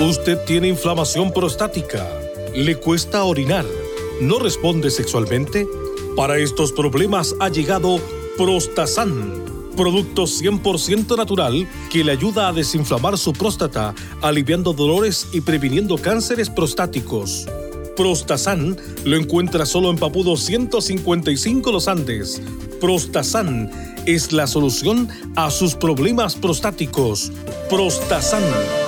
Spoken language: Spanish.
Usted tiene inflamación prostática, le cuesta orinar, no responde sexualmente. Para estos problemas ha llegado Prostasan, producto 100% natural que le ayuda a desinflamar su próstata, aliviando dolores y previniendo cánceres prostáticos. Prostasan lo encuentra solo en Papudo 155 Los Andes. Prostasan es la solución a sus problemas prostáticos. Prostasan.